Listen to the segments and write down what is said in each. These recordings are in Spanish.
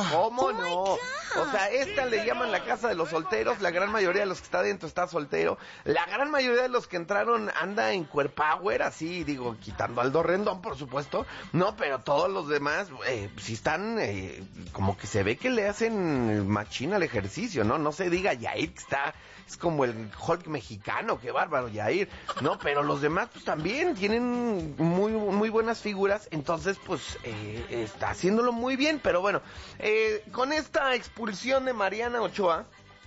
¿Cómo no? O sea, esta le llaman la casa de los solteros, la gran mayoría de los que está dentro está soltero, la gran mayoría de los que entraron anda en Queerpower, así, digo, quitando a Aldo Rendón, por supuesto, no, pero todos los demás, si están, como que se ve que le hacen machín al ejercicio, ¿no? No se diga Yair, que está, es como el Hulk mexicano, qué bárbaro Yair, ¿no? Pero los demás, pues también tienen muy buenas figuras, entonces, pues, está haciéndolo muy bien, pero bueno, con esta expulsión de Mariana Ochoa,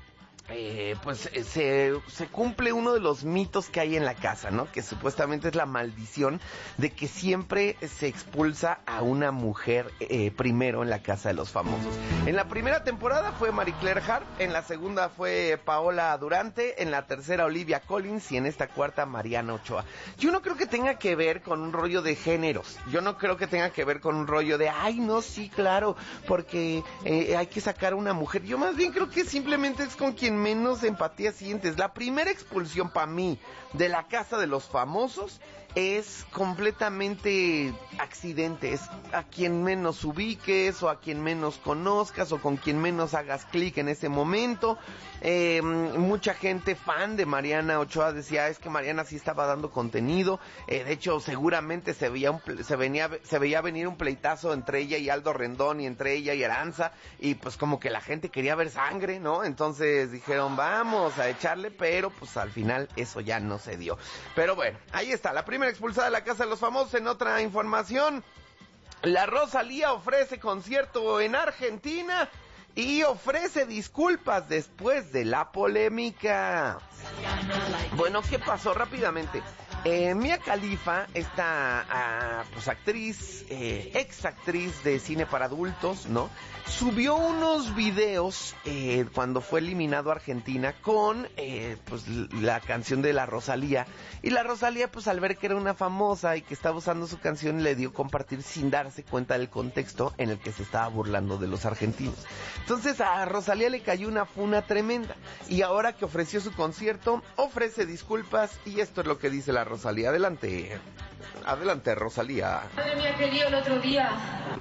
se cumple uno de los mitos que hay en la casa, ¿no? Que supuestamente es la maldición de que siempre se expulsa a una mujer primero en la casa de los famosos. En la primera temporada fue Marie Claire Hart, en la segunda fue Paola Durante, en la tercera Olivia Collins y en esta cuarta Mariana Ochoa. Yo no creo que tenga que ver con un rollo de géneros, yo no creo que tenga que ver con un rollo de, ay, no, sí, claro, porque hay que sacar a una mujer. Yo más bien creo que simplemente es con quien menos empatía sientes. La primera expulsión para mí de la casa de los famosos es completamente accidente, es a quien menos ubiques o a quien menos conozcas o con quien menos hagas clic en ese momento. Mucha gente fan de Mariana Ochoa decía, es que Mariana sí estaba dando contenido, de hecho seguramente se veía venir un pleitazo entre ella y Aldo Rendón y entre ella y Aranza, y pues como que la gente quería ver sangre, ¿no? Entonces dijeron, vamos a echarle, pero pues al final eso ya no se dio. Pero bueno, ahí está, la primera expulsada de la casa de los famosos. En otra información, la Rosalía ofrece concierto en Argentina y ofrece disculpas después de la polémica. Bueno, ¿qué pasó? Rápidamente. Mia Khalifa, esta pues actriz, ex actriz de cine para adultos, ¿no? Subió unos videos cuando fue eliminado Argentina con pues la canción de la Rosalía. Y la Rosalía, pues al ver que era una famosa y que estaba usando su canción, le dio compartir sin darse cuenta del contexto en el que se estaba burlando de los argentinos. Entonces a Rosalía le cayó una funa tremenda. Y ahora que ofreció su concierto, ofrece disculpas y esto es lo que dice la Rosalía. Adelante, Rosalía. Madre mía, qué lío el otro día.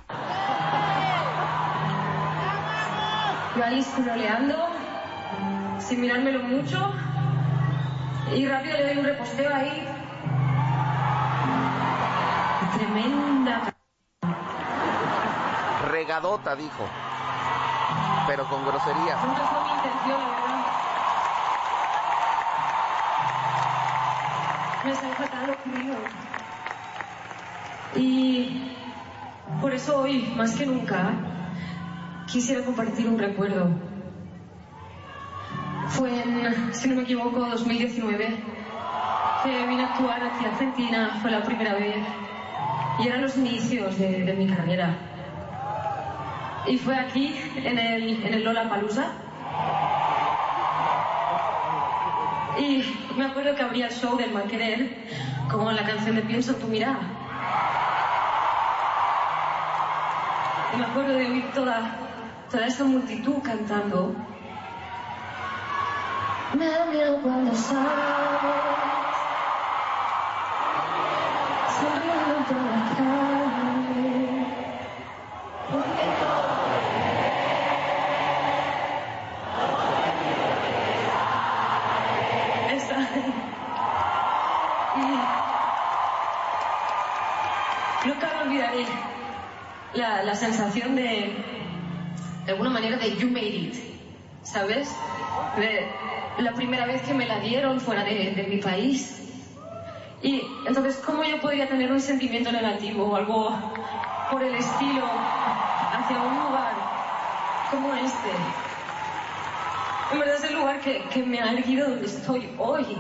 Yo ahí scrolleando, sin mirármelo mucho, y rápido le doy un reposteo ahí. Tremenda. Regadota, dijo, pero con grosería. No fue mi intención, la verdad. Me salió fatal lo ocurrido. Y por eso hoy, más que nunca, quisiera compartir un recuerdo. Fue en, si no me equivoco, 2019, que vine a actuar aquí a Argentina, fue la primera vez, y eran los inicios de mi carrera. Y fue aquí, en el Lollapalooza. Y me acuerdo que abría el show del Mal Querer, como la canción de Pienso en tu mirada. Y me acuerdo de oír toda esa multitud cantando. Me da miedo cuando sabes, sonriendo por la calle, porque todo está ahí. Y nunca me olvidaré la sensación de alguna manera de you made it, ¿sabes? De la primera vez que me la dieron fuera de mi país. Y entonces, ¿cómo yo podría tener un sentimiento negativo o algo por el estilo hacia un lugar como este? En verdad es el lugar que me ha erguido donde estoy hoy.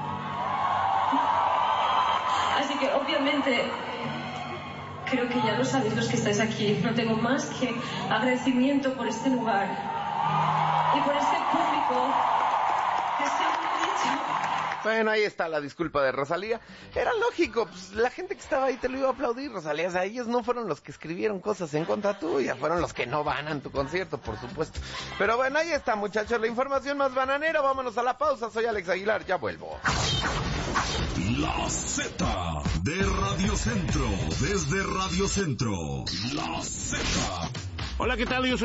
Así que obviamente, creo que ya lo sabéis los que estáis aquí, no tengo más que agradecimiento por este lugar y por este público que siempre he dicho. Bueno, ahí está la disculpa de Rosalía. Era lógico, pues la gente que estaba ahí te lo iba a aplaudir, Rosalía. O sea, ellos no fueron los que escribieron cosas en contra tuya, fueron los que no van a tu concierto, por supuesto. Pero bueno, ahí está, muchachos, la información más bananera. Vámonos a la pausa, soy Alex Aguilar, ya vuelvo. La Z de Radio Centro, desde Radio Centro, La Z. Hola, ¿qué tal? Yo soy